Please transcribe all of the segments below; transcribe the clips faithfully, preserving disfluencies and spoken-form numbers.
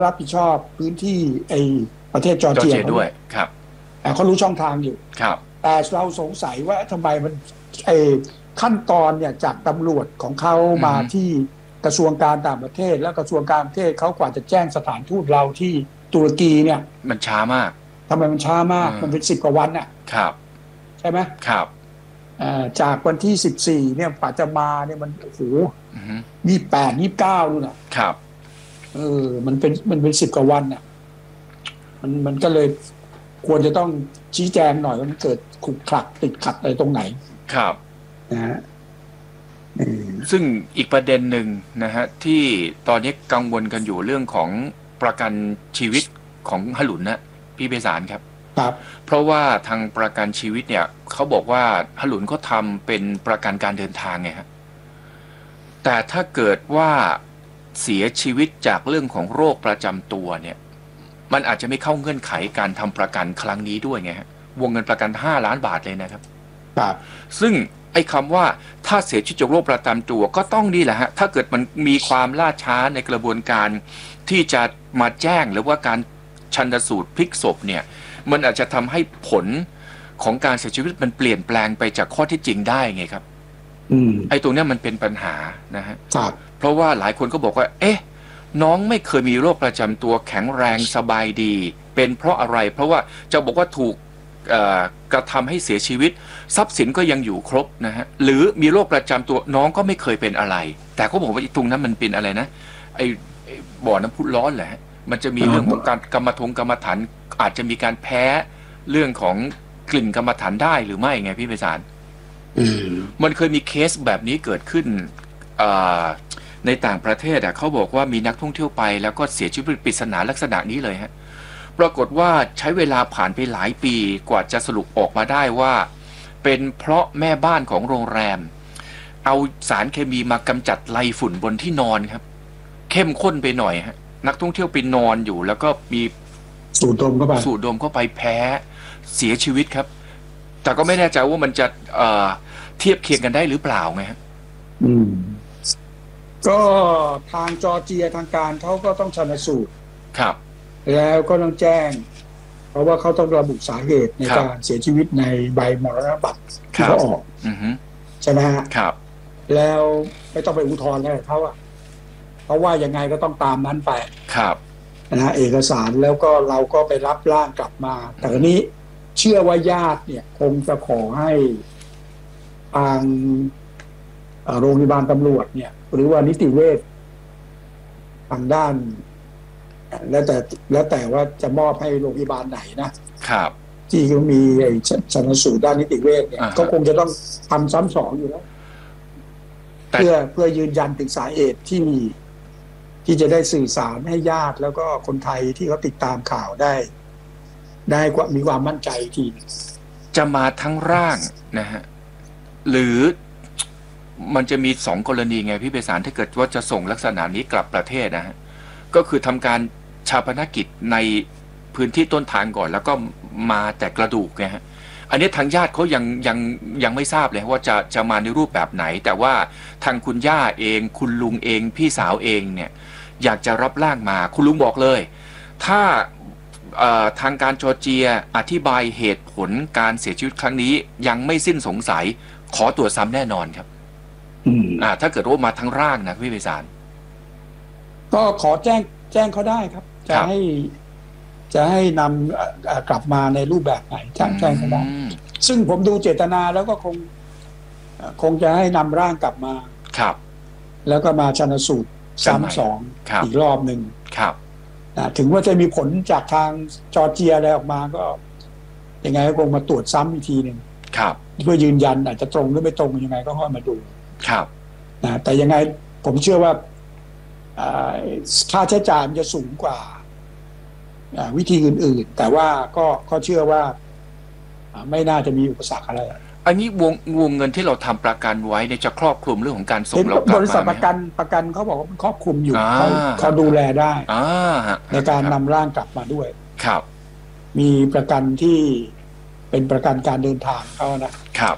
รับผิดชอบพื้นที่ไอประเทศจอร์จอร์เจียเจียด้วยครับเขารู้ช่องทางอยู่ครับแต่เราสงสัยว่าทำไมมันไอขั้นตอนเนี่ยจากตำรวจของเขามาที่กระทรวงการต่างประเทศและกระทรวงการประเทศเขากว่าจะแจ้งสถานทูตเราที่ตุรกีเนี่ยมันช้ามากทำไมมันช้ามากมันเป็นสิบกว่าวันน่ะครับใช่ไหมครับจากวันที่สิบสี่เนี่ยกว่าจะมาเนี่ยมันโอ้โหยี่สิบแปดยี่สิบเก้าดูนะครับเออมันเป็นมันเป็นสิบกว่าวันน่ะมันมันก็เลยควรจะต้องชี้แจงหน่อยว่ามันเกิดขุกขลักติดขัดอะไรตรงไหนครับนะฮะซึ่งอีกประเด็นหนึ่งนะฮะที่ตอนนี้กังวลกันอยู่เรื่องของประกันชีวิตของหลุนนะพี่เบสารครับครับเพราะว่าทางประกันชีวิตเนี่ยเขาบอกว่าหลุนเขาทำเป็นประกันการเดินทางไงฮะแต่ถ้าเกิดว่าเสียชีวิตจากเรื่องของโรคประจำตัวเนี่ยมันอาจจะไม่เข้าเงื่อนไขการทำประกันครั้งนี้ด้วยไงฮะวงเงินประกันห้าล้านบาทเลยนะครับครับซึ่งไอ้คำว่าถ้าเสียชีวิตจากโรคประจำตัวก็ต้องนี่แหละฮะถ้าเกิดมันมีความล่าช้าในกระบวนการที่จะมาแจ้งหรือว่าการชันสูตรพลิกศพเนี่ยมันอาจจะทำให้ผลของการเสียชีวิตมันเปลี่ยนแปลงไปจากข้อที่จริงได้ไงครับอืมไอ้ตรงนี้มันเป็นปัญหานะฮะครับเพราะว่าหลายคนก็บอกว่าเอ๊ะน้องไม่เคยมีโรคประจำตัวแข็งแรงสบายดีเป็นเพราะอะไรเพราะว่าจะบอกว่าถูกกระทำให้เสียชีวิตทรัพย์สินก็ยังอยู่ครบนะฮะหรือมีโรคประจำตัวน้องก็ไม่เคยเป็นอะไรแต่เขาบอกว่าตรงนั้นมันเป็นอะไรนะไอ้บ่อน้ำพุร้อนแหละมันจะมีเรื่องของการกรรมฐงกรรมฐานอาจจะมีการแพ้เรื่องของกลิ่นกรรมฐานได้หรือไม่ไงพี่ไพศาลมันเคยมีเคสแบบนี้เกิดขึ้นในต่างประเทศอ่ะเขาบอกว่ามีนักท่องเที่ยวไปแล้วก็เสียชีวิตปริศนาลักษณะนี้เลยฮะปรากฏว่าใช้เวลาผ่านไปหลายปีกว่าจะสรุปออกมาได้ว่าเป็นเพราะแม่บ้านของโรงแรมเอาสารเคมีมากำจัดไรฝุ่นบนที่นอนครับเข้มข้นไปหน่อยฮะนักท่องเที่ยวไปนอนอยู่แล้วก็มีสูดดมเข้าไปสูดดมเข้าไปแพ้เสียชีวิตครับแต่ก็ไม่แน่ใจว่ามันจะเอ่อเทียบเคียงกันได้หรือเปล่าไงฮะอืมก็ทางจอร์เจียทางการเขาก็ต้องชันสูตรครับแล้วก็ต้องแจ้งเพราะว่าเขาต้องระบุสาเหตุในการเสียชีวิตในใบมรณบัตรที่เขาออกใช่ไหมฮะครับแล้วไม่ต้องไปอุทธรณ์อะไรเขาอะเพราะว่ายังไงก็ต้องตามนั้นไปครับนะฮะเอกสารแล้วก็เราก็ไปรับร่างกลับมาแต่ทีนี้เชื่อว่าญาติเนี่ยคงจะขอให้ทางโรงพยาบาลตำรวจเนี่ยหรือว่านิติเวชทางด้านแล้วแต่แล้วแต่ว่าจะมอบให้โรงพยาบาลไหนนะครับที่เขามีไอ้ชันสูตรด้านนิติเวชเนี่ยก็คงจะต้องทำซ้ำสองอยู่แล้วเพื่อเพื่อยืนยันถึงสาเหตุที่มีที่จะได้สื่อสารให้ญาติแล้วก็คนไทยที่เขาติดตามข่าวได้ได้มีความมั่นใจทีจะมาทั้งร่างนะฮะหรือมันจะมีสองกรณีไงพี่เบสารถ้าเกิดว่าจะส่งลักษณะนี้กลับประเทศนะฮะก็คือทำการชาปนกิจในพื้นที่ต้นทางก่อนแล้วก็มาแต่กระดูกไงฮะอันนี้ทางญาติเขายังยังยังไม่ทราบเลยว่าจะจะมาในรูปแบบไหนแต่ว่าทางคุณย่าเองคุณลุงเองพี่สาวเองเนี่ยอยากจะรับร่างมาคุณลุงบอกเลยถ้าทางการจอร์เจียอธิบายเหตุผลการเสียชีวิตครั้งนี้ยังไม่สิ้นสงสัยขอตรวจซ้ำแน่นอนครับอ่าถ้าเกิดว่ามาทั้งร่างนะพี่ไพศาลก็ขอแจ้งแจ้งเขาได้ครับจะให้จะให้นำกลับมาในรูปแบบไหนแจ้งแจ้งเขาได้ซึ่งผมดูเจตนาแล้วก็คงคงจะให้นำร่างกลับมาครับแล้วก็มาชันสูตรซ้ำสองอีกรอบหนึ่งครับถึงว่าจะมีผลจากทางจอร์เจียอะไรออกมาก็ยังไงก็คงมาตรวจซ้ำอีกทีหนึ่งครับเพื่อยืนยันอาจจะตรงหรือไม่ตรงยังไงก็ค่อยมาดูครับนะแต่ยังไงผมเชื่อว่าค่าใช้จ่ายมันจะสูงกว่าวิธีอื่นๆแต่ว่าก็ก็เชื่อว่าไม่น่าจะมีอุปสรรคอะไรอันนี้วงวงเงินที่เราทำประกันไว้เนี่ยจะครอบคลุมเรื่องของการส่งเรากลับมาบริษัทประกันประกันเขาบอกว่ามันครอบคลุมอยู่เขาเขาดูแลได้ในการนำร่างกลับมาด้วยครับมีประกันที่เป็นประกันการเดินทางเขานะครับ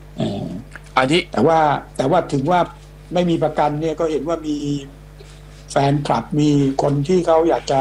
อันนี้แต่ว่าแต่ว่าถึงว่าไม่มีประกันเนี่ยก็เห็นว่ามีแฟนคลับมีคนที่เขาอยากจะ